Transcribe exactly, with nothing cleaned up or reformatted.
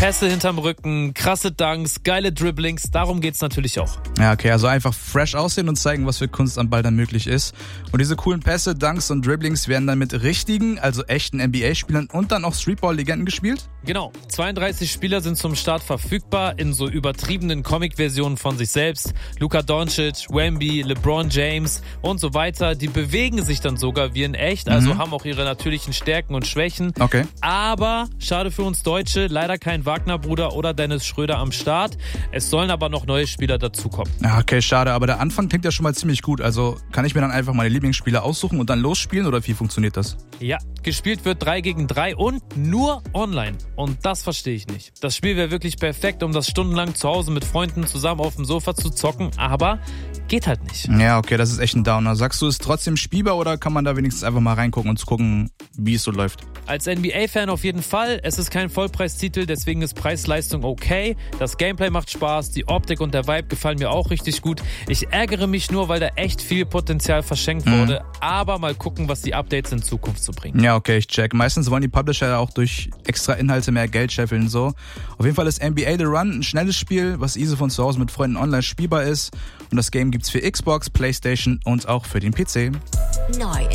Pässe hinterm Rücken, krasse Dunks, geile Dribblings, darum geht's natürlich auch. Ja, okay, also einfach fresh aussehen und zeigen, was für Kunst am Ball dann möglich ist. Und diese coolen Pässe, Dunks und Dribblings werden dann mit richtigen, also echten N B A-Spielern und dann auch Streetball-Legenden gespielt? Genau, zweiunddreißig Spieler sind zum Start verfügbar in so übertriebenen Comic-Versionen von sich selbst. Luka Doncic, Wemby, LeBron James und so weiter. Die bewegen sich dann sogar wie in echt, also mhm. haben auch ihre natürlichen Stärken und Schwächen. Okay. Aber, schade für uns Deutsche, leider kein Wagner-Bruder oder Dennis Schröder am Start. Es sollen aber noch neue Spieler dazukommen. Ja, okay, schade, aber der Anfang klingt ja schon mal ziemlich gut. Also kann ich mir dann einfach meine Lieblingsspieler aussuchen und dann losspielen oder wie funktioniert das? Ja, gespielt wird drei gegen drei und nur online. Und das verstehe ich nicht. Das Spiel wäre wirklich perfekt, um das stundenlang zu Hause mit Freunden zusammen auf dem Sofa zu zocken, aber geht halt nicht. Ja, okay, das ist echt ein Downer. Sagst du, ist trotzdem spielbar oder kann man da wenigstens einfach mal reingucken und gucken, wie es so läuft? Als N B A-Fan auf jeden Fall. Es ist kein Vollpreistitel, deswegen ist Preis-Leistung okay. Das Gameplay macht Spaß, die Optik und der Vibe gefallen mir auch richtig gut. Ich ärgere mich nur, weil da echt viel Potenzial verschenkt mhm. wurde. Aber mal gucken, was die Updates in Zukunft so bringen. Ja, okay, ich check. Meistens wollen die Publisher ja auch durch extra Inhalte mehr Geld scheffeln. So. Auf jeden Fall ist N B A The Run ein schnelles Spiel, was easy von zu Hause mit Freunden online spielbar ist. Und das Game gibt's für Xbox, PlayStation und auch für den P C. Neu.